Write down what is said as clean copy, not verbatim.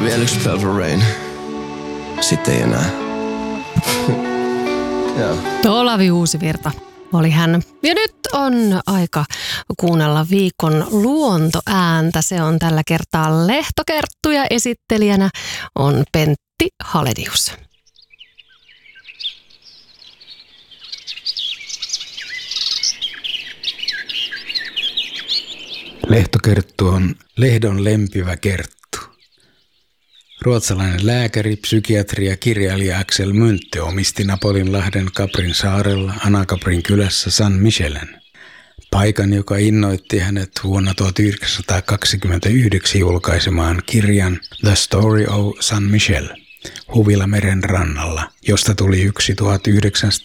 Vielä yksi Purple Rain. Sitten ei enää. Olavi Uusivirta oli hän. Ja nyt on aika kuunnella viikon luontoääntä. Se on tällä kertaa Lehtokerttu ja esittelijänä on Pentti Halenius. Lehtokerttu on lehdon lempivä kerttu. Ruotsalainen lääkäri, psykiatri ja kirjailija Axel Munthe omisti Napolinlahden Caprin saarella Anacaprin kylässä San Michelen. Paikan, joka innoitti hänet vuonna 1929 julkaisemaan kirjan The Story of San Michel, Huvila meren rannalla, josta tuli yksi 1900